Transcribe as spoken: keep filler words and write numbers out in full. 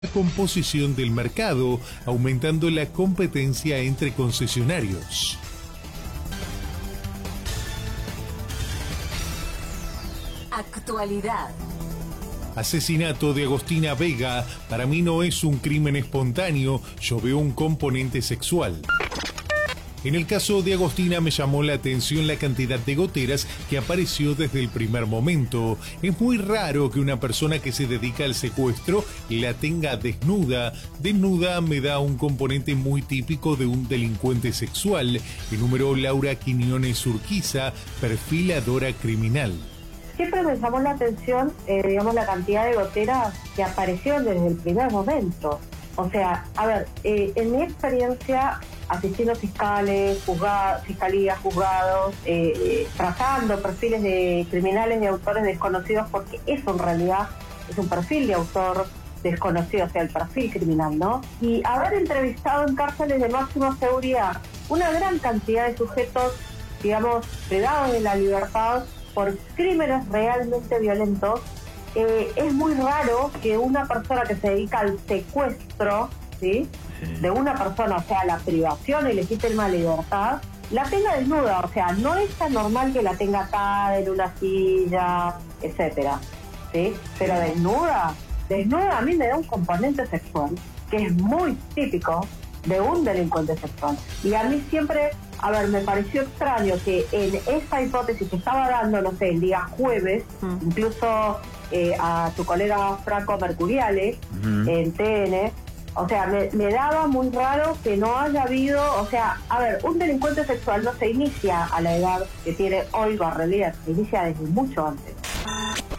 composición del mercado, aumentando la competencia entre concesionarios. Actualidad. Asesinato de Agostina Vega. Para mí no es un crimen espontáneo, yo veo un componente sexual. En el caso de Agostina me llamó la atención la cantidad de goteras que apareció desde el primer momento. Es muy raro que una persona que se dedica al secuestro la tenga desnuda. Desnuda me da un componente muy típico de un delincuente sexual. Enumeró Laura Quiñones Urquiza, perfiladora criminal. Siempre me llamó la atención, eh, digamos, la cantidad de goteras que aparecieron desde el primer momento. O sea, a ver, eh, en mi experiencia, asistiendo a fiscales, juzgados, fiscalías, juzgados, eh, eh, trazando perfiles de criminales de autores desconocidos, porque eso en realidad es un perfil de autor desconocido, o sea, el perfil criminal, ¿no? Y haber entrevistado en cárceles de máxima seguridad una gran cantidad de sujetos, digamos, privados de la libertad por crímenes realmente violentos, eh, es muy raro que una persona que se dedica al secuestro, ¿sí?, de una persona, o sea, la privación ilegítima de libertad, la tenga desnuda. O sea, no es tan normal que la tenga atada en una silla, etcétera, ¿sí? Pero desnuda, desnuda a mí me da un componente sexual que es muy típico de un delincuente sexual. Y a mí siempre, a ver, me pareció extraño que en esa hipótesis que estaba dando, no sé, el día jueves, mm. incluso eh, a tu colega Franco Mercuriale, mm. en T N, o sea, me, me daba muy raro que no haya habido, o sea, a ver, un delincuente sexual no se inicia a la edad que tiene hoy Barrelier, se inicia desde mucho antes.